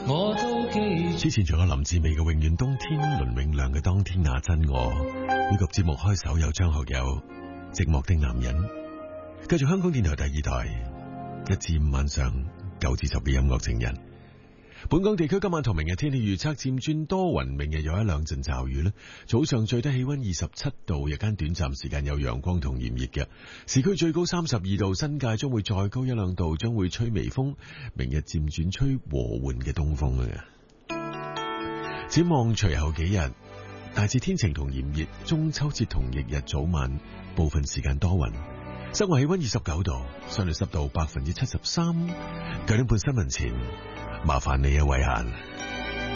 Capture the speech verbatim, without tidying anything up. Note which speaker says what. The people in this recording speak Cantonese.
Speaker 1: 我都記。
Speaker 2: 之前仲有林志美嘅《永遠冬天》，倫永亮嘅《當天那真我》，呢個節目開首有張學友《寂寞的男人》，繼續香港電台第二台一至五晚上九至十嘅音樂情人。本港地區今晚同明日天氣預測漸轉多雲，明日有一兩陣驟雨咧。早上最低氣溫二十七度，日間短暫時間有陽光同炎熱嘅。市區最高三十二度，新界將會再高一兩度，將會吹微風。明日漸轉吹和緩嘅東風啊！展望隨後幾日，大致天晴同炎熱，中秋節同翌日早晚部分時間多雲。室外氣溫二十九度，相對濕度百分之七十三。九點半新聞前，麻煩你啊，偉嫻。